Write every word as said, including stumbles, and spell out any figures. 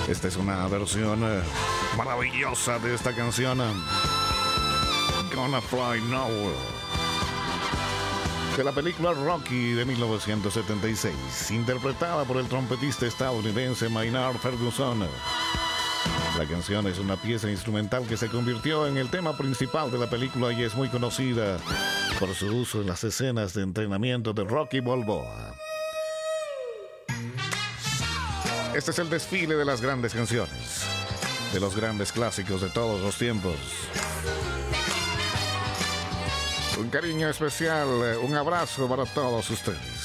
Esta es una versión eh, maravillosa de esta canción. Gonna Fly Now. De la película Rocky de mil novecientos setenta y seis, interpretada por el trompetista estadounidense Maynard Ferguson. La canción es una pieza instrumental que se convirtió en el tema principal de la película y es muy conocida por su uso en las escenas de entrenamiento de Rocky Balboa. Este es el desfile de las grandes canciones, de los grandes clásicos de todos los tiempos. Un cariño especial, un abrazo para todos ustedes.